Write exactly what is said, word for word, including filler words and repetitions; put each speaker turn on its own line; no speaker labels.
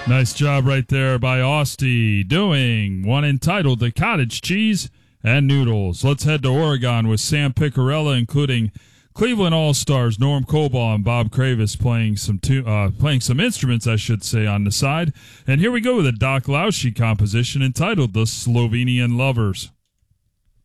Nice job right there by Austie doing one entitled The Cottage Cheese and Noodles. Let's head to Oregon with Sam Picarella, including Cleveland All-Stars Norm Cobal and Bob Kravis playing some tu- uh, playing some instruments, I should say, on the side. And here we go with a Doc Lauschy composition entitled The Slovenian Lovers.